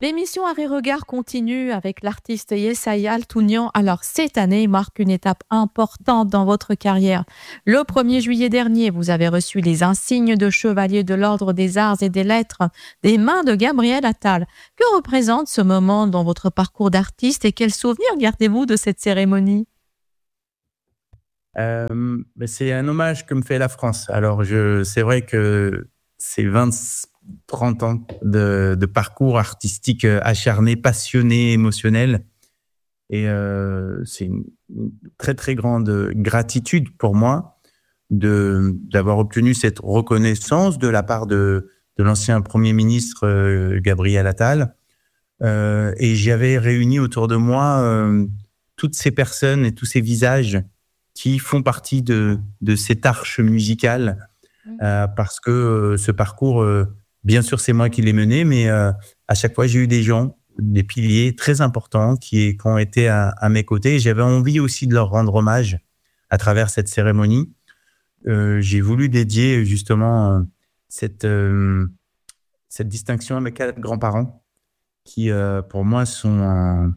L'émission Arrêt Regard continue avec l'artiste Yesaya Altounian. Alors, cette année marque une étape importante dans votre carrière. Le 1er juillet dernier, vous avez reçu les insignes de chevalier de l'Ordre des Arts et des Lettres des mains de Gabriel Attal. Que représente ce moment dans votre parcours d'artiste et quels souvenirs gardez-vous de cette cérémonie ? C'est un hommage que me fait la France. Alors, c'est vrai que c'est 30 ans de parcours artistique acharné, passionné, émotionnel. Et c'est une très, très grande gratitude pour moi d'avoir obtenu cette reconnaissance de la part de l'ancien Premier ministre Gabriel Attal. Et j'avais réuni autour de moi toutes ces personnes et tous ces visages qui font partie de cette arche musicale, parce que ce parcours, bien sûr, c'est moi qui l'ai mené, mais à chaque fois, j'ai eu des gens, des piliers très importants qui ont été à mes côtés. Et j'avais envie aussi de leur rendre hommage à travers cette cérémonie. J'ai voulu dédier justement cette distinction à mes 4 grands-parents qui, pour moi, sont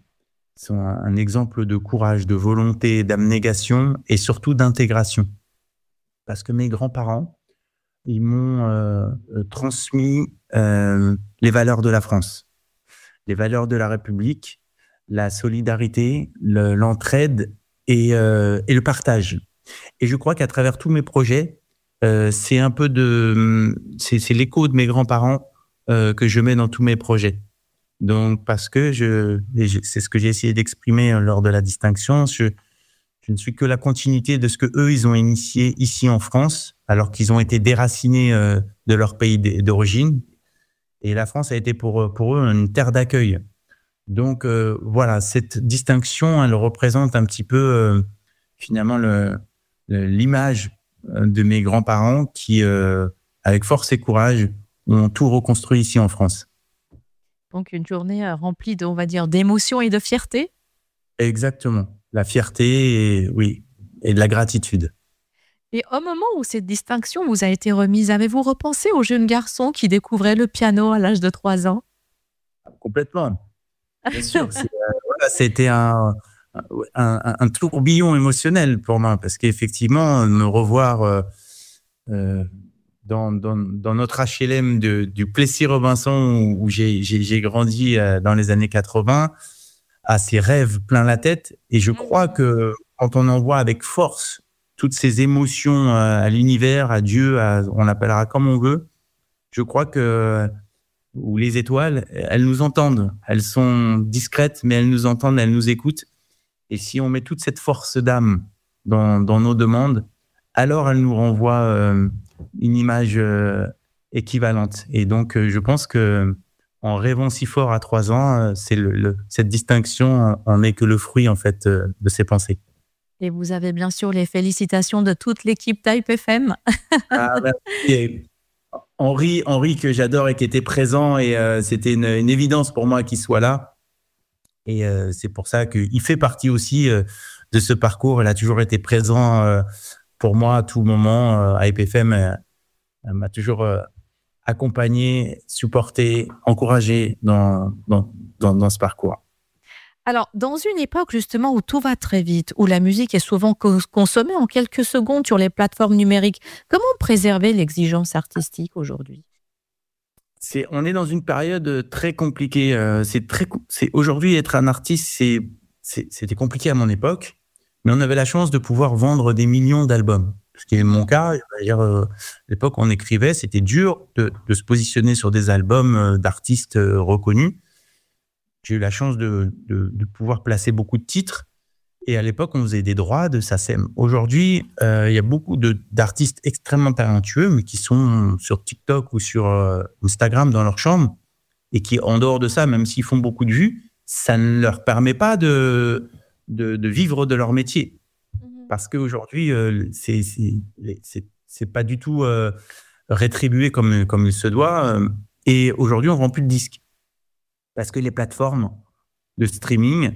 un exemple de courage, de volonté, d'abnégation et surtout d'intégration. Parce que mes grands-parents, ils m'ont transmis les valeurs de la France, les valeurs de la République, la solidarité, l'entraide et le partage. Et je crois qu'à travers tous mes projets, c'est un peu c'est l'écho de mes grands-parents que je mets dans tous mes projets. Donc, parce que c'est ce que j'ai essayé d'exprimer lors de la distinction, je ne suis que la continuité de ce que eux ils ont initié ici en France, alors qu'ils ont été déracinés de leur pays d'origine. Et la France a été pour eux une terre d'accueil. Donc, voilà, cette distinction, elle représente un petit peu, finalement, l'image de mes grands-parents qui, avec force et courage, ont tout reconstruit ici en France. Donc, une journée remplie on va dire, d'émotions et de fierté. Exactement. La fierté et de la gratitude. Et au moment où cette distinction vous a été remise, avez-vous repensé au jeune garçon qui découvrait le piano à l'âge de 3 ans ? Complètement. Bien sûr. C'était un tourbillon émotionnel pour moi, parce qu'effectivement, me revoir dans notre HLM du Plessis-Robinson où j'ai grandi dans les années 80, à ces rêves plein la tête. Et je crois que quand on envoie avec force toutes ces émotions à l'univers, à Dieu, on l'appellera comme on veut, je crois que ou les étoiles, elles nous entendent. Elles sont discrètes, mais elles nous entendent, elles nous écoutent. Et si on met toute cette force d'âme dans nos demandes, alors elles nous renvoient une image équivalente. Et donc, je pense que en rêvant si fort à 3 ans, cette distinction en n'est que le fruit, en fait, de ces pensées. Et vous avez bien sûr les félicitations de toute l'équipe Type FM. Merci. Henri, que j'adore et qui était présent, et c'était une évidence pour moi qu'il soit là. Et c'est pour ça qu'il fait partie aussi de ce parcours. Il a toujours été présent pour moi à tout moment. À IPFM, elle m'a toujours accompagné, supporté, encouragé dans ce parcours. Alors, dans une époque justement où tout va très vite, où la musique est souvent consommée en quelques secondes sur les plateformes numériques, comment préserver l'exigence artistique aujourd'hui ? On est dans une période très compliquée. Aujourd'hui, être un artiste, c'était compliqué à mon époque, mais on avait la chance de pouvoir vendre des millions d'albums. Ce qui est mon cas. À l'époque, on écrivait, c'était dur de se positionner sur des albums d'artistes reconnus. J'ai eu la chance de pouvoir placer beaucoup de titres. Et à l'époque, on faisait des droits de SACEM. Aujourd'hui, il y a beaucoup d'artistes extrêmement talentueux, mais qui sont sur TikTok ou sur Instagram dans leur chambre, et qui, en dehors de ça, même s'ils font beaucoup de vues, ça ne leur permet pas de vivre de leur métier. Parce qu'aujourd'hui, c'est pas du tout rétribué comme il se doit. Et aujourd'hui, on vend plus de disques. Parce que les plateformes de streaming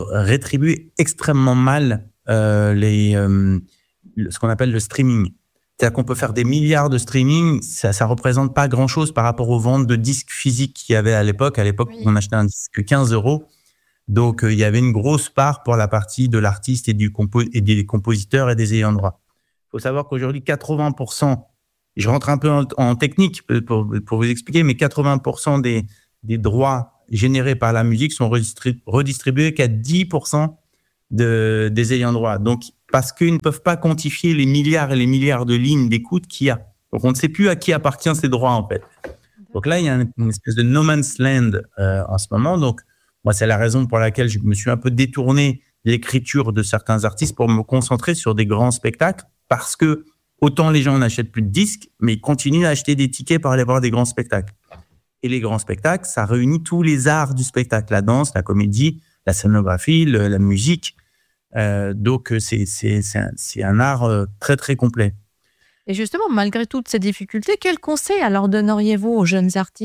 rétribuent extrêmement mal ce qu'on appelle le streaming. C'est-à-dire qu'on peut faire des milliards de streaming, ça représente pas grand-chose par rapport aux ventes de disques physiques qu'il y avait à l'époque. À l'époque, on achetait un disque 15 €. Donc, il y avait une grosse part pour la partie de l'artiste et des compositeurs et des ayants droit. Il faut savoir qu'aujourd'hui, 80%, je rentre un peu en technique pour vous expliquer, mais 80% des droits générés par la musique sont redistribués qu'à 10% des ayants droit. Donc, parce qu'ils ne peuvent pas quantifier les milliards et les milliards de lignes d'écoute qu'il y a. Donc, on ne sait plus à qui appartient ces droits, en fait. Donc là, il y a une espèce de no man's land en ce moment. Donc, moi, c'est la raison pour laquelle je me suis un peu détourné de l'écriture de certains artistes pour me concentrer sur des grands spectacles, parce que autant les gens n'achètent plus de disques, mais ils continuent à acheter des tickets pour aller voir des grands spectacles. Et les grands spectacles, ça réunit tous les arts du spectacle, la danse, la comédie, la scénographie, la musique. Donc, c'est un art très, très complet. Et justement, malgré toutes ces difficultés, quels conseils alors donneriez-vous aux jeunes artistes ?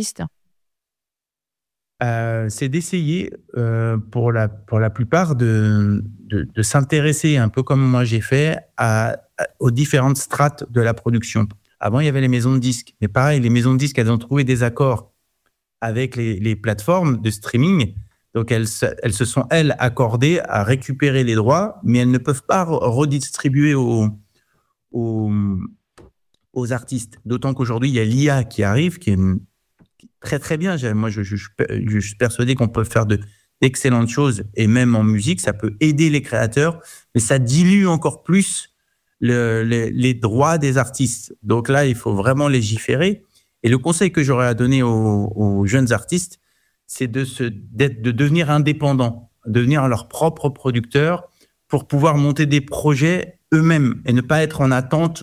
C'est d'essayer, pour la plupart, de s'intéresser, un peu comme moi j'ai fait, aux différentes strates de la production. Avant, il y avait les maisons de disques. Mais pareil, les maisons de disques, elles ont trouvé des accords avec les plateformes de streaming. Donc, elles se sont, elles, accordées à récupérer les droits, mais elles ne peuvent pas redistribuer aux artistes. D'autant qu'aujourd'hui, il y a l'IA qui arrive, qui est très, très bien. Moi, je suis persuadé qu'on peut faire d'excellentes choses, et même en musique, ça peut aider les créateurs, mais ça dilue encore plus les droits des artistes. Donc là, il faut vraiment légiférer. Et le conseil que j'aurais à donner aux jeunes artistes, c'est de devenir indépendants, devenir leur propre producteur pour pouvoir monter des projets eux-mêmes et ne pas être en attente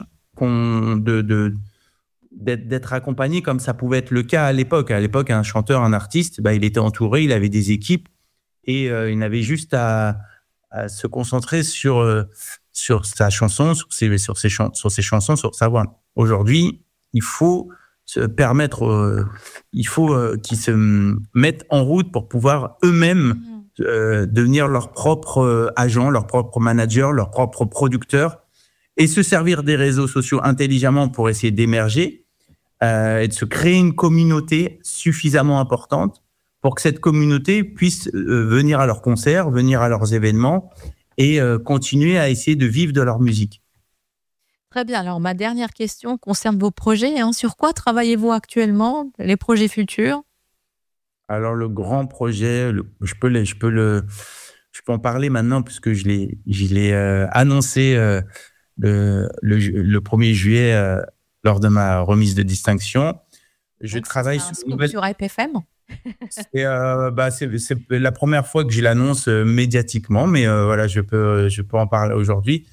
d'être accompagné comme ça pouvait être le cas à l'époque. À l'époque, un chanteur, un artiste, il était entouré, il avait des équipes et il n'avait juste à se concentrer sur sa chanson, sur ses chansons, sur sa voix. Aujourd'hui, il faut se permettre, qu'ils se mettent en route pour pouvoir eux-mêmes devenir leur propre agent, leur propre manager, leur propre producteur et se servir des réseaux sociaux intelligemment pour essayer d'émerger et de se créer une communauté suffisamment importante pour que cette communauté puisse venir à leurs concerts, venir à leurs événements et continuer à essayer de vivre de leur musique. Très bien. Alors, ma dernière question concerne vos projets. Sur quoi travaillez-vous actuellement, les projets futurs ? Alors, le grand projet, je peux en parler maintenant puisque je l'ai annoncé le 1er juillet lors de ma remise de distinction. Je travaille sur une nouvelle... sur IPFM. C'est la première fois que je l'annonce médiatiquement, mais voilà, je peux en parler aujourd'hui.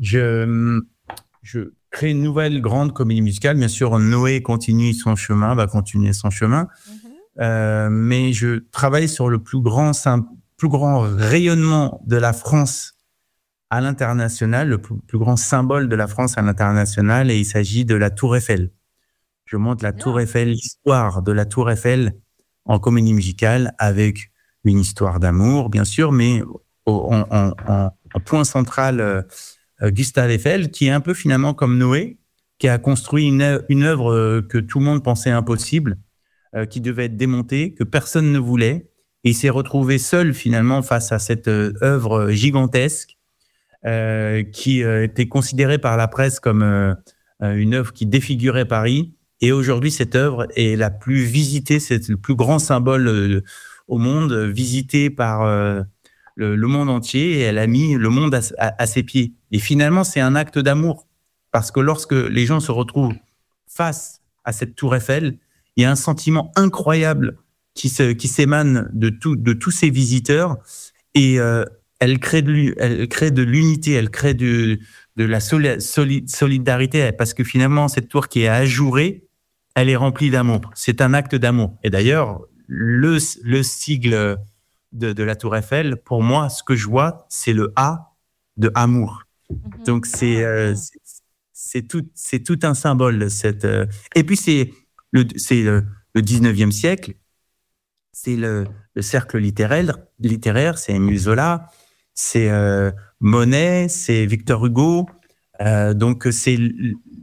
Je crée une nouvelle grande comédie musicale. Bien sûr, Noé va continuer son chemin. Mais je travaille sur le plus grand rayonnement de la France à l'international, le plus grand symbole de la France à l'international, et il s'agit de la Tour Eiffel. Je montre la Tour Eiffel, l'histoire de la Tour Eiffel en comédie musicale, avec une histoire d'amour, bien sûr, mais en point central, Gustave Eiffel, qui est un peu finalement comme Noé, qui a construit une œuvre que tout le monde pensait impossible, qui devait être démontée, que personne ne voulait, et il s'est retrouvé seul finalement face à cette œuvre gigantesque qui était considérée par la presse comme une œuvre qui défigurait Paris. Et aujourd'hui, cette œuvre est la plus visitée, c'est le plus grand symbole au monde, visité par le monde entier, et elle a mis le monde à ses pieds. Et finalement, c'est un acte d'amour, parce que lorsque les gens se retrouvent face à cette tour Eiffel, il y a un sentiment incroyable qui s'émane de tous ces visiteurs, et elle crée de l'unité, elle crée de la solidarité, parce que finalement, cette tour qui est ajourée, elle est remplie d'amour. C'est un acte d'amour. Et d'ailleurs, le sigle de la Tour Eiffel, pour moi, ce que je vois, c'est le A de amour. Donc, c'est tout un symbole. Et puis, c'est le 19e siècle. C'est le cercle littéraire. C'est Émile Zola, c'est Monet, c'est Victor Hugo. Donc, c'est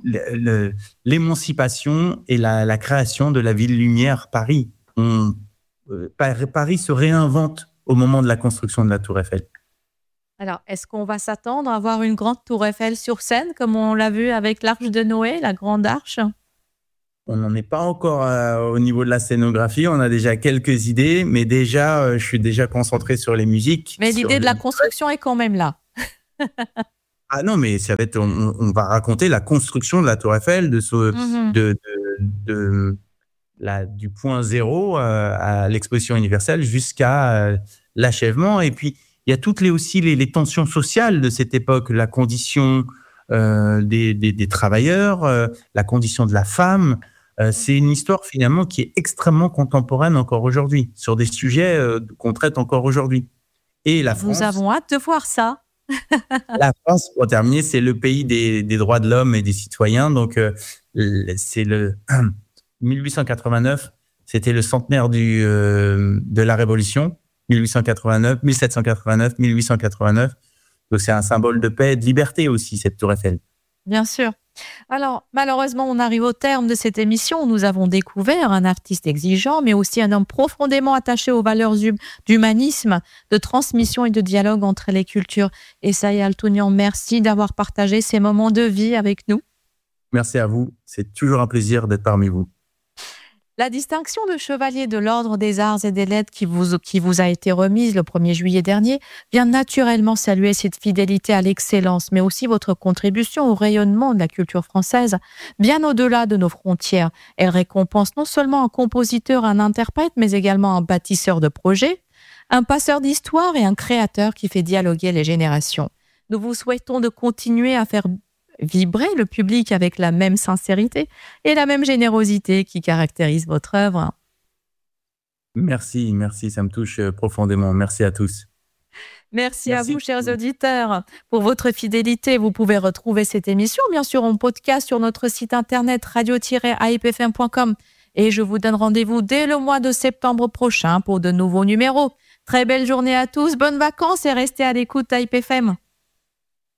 l'émancipation et la création de la ville lumière Paris. Paris se réinvente au moment de la construction de la Tour Eiffel. Alors, est-ce qu'on va s'attendre à voir une grande tour Eiffel sur scène, comme on l'a vu avec l'Arche de Noé, la grande arche? On n'en est pas encore au niveau de la scénographie. On a déjà quelques idées, mais déjà, je suis déjà concentré sur les musiques. Mais l'idée de la construction est quand même là. Ah non, mais ça va être, on va raconter la construction de la Tour Eiffel, du point zéro à l'exposition universelle jusqu'à l'achèvement. Et puis, il y a toutes les tensions sociales de cette époque, la condition des travailleurs, la condition de la femme. C'est une histoire finalement qui est extrêmement contemporaine encore aujourd'hui, sur des sujets qu'on traite encore aujourd'hui. Et la France, nous avons hâte de voir ça. La France, pour terminer, c'est le pays des droits de l'homme et des citoyens. Donc, c'est 1889, c'était le centenaire de la Révolution. 1789, 1889. Donc, c'est un symbole de paix et de liberté aussi, cette Tour Eiffel. Bien sûr. Alors, malheureusement, on arrive au terme de cette émission. Nous avons découvert un artiste exigeant, mais aussi un homme profondément attaché aux valeurs d'humanisme, de transmission et de dialogue entre les cultures. Essaïe Altounian, merci d'avoir partagé ces moments de vie avec nous. Merci à vous. C'est toujours un plaisir d'être parmi vous. La distinction de chevalier de l'Ordre des Arts et des Lettres qui vous a été remise le 1er juillet dernier vient naturellement saluer cette fidélité à l'excellence, mais aussi votre contribution au rayonnement de la culture française, bien au-delà de nos frontières. Elle récompense non seulement un compositeur, un interprète, mais également un bâtisseur de projets, un passeur d'histoire et un créateur qui fait dialoguer les générations. Nous vous souhaitons de continuer à faire vibrer le public avec la même sincérité et la même générosité qui caractérise votre œuvre. Merci, ça me touche profondément. Merci à tous. Merci à vous, chers auditeurs, pour votre fidélité. Vous pouvez retrouver cette émission, bien sûr, en podcast sur notre site internet radio-aipfm.com. Et je vous donne rendez-vous dès le mois de septembre prochain pour de nouveaux numéros. Très belle journée à tous, bonnes vacances et restez à l'écoute d'AIP FM.